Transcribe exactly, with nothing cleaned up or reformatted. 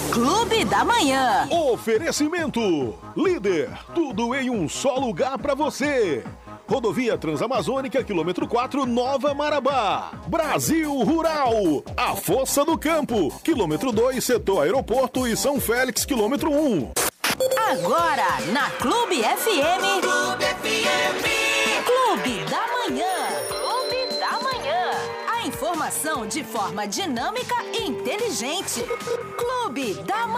Clube da Manhã. Oferecimento. Líder, tudo em um só lugar pra você. Rodovia Transamazônica, quilômetro quatro, Nova Marabá. Brasil Rural, a Força do Campo, quilômetro dois, setor aeroporto e São Félix, quilômetro um. Agora, na Clube F M. Clube F M. Clube da Manhã. Clube da Manhã. A informação de forma dinâmica e inteligente. Clube da Manhã.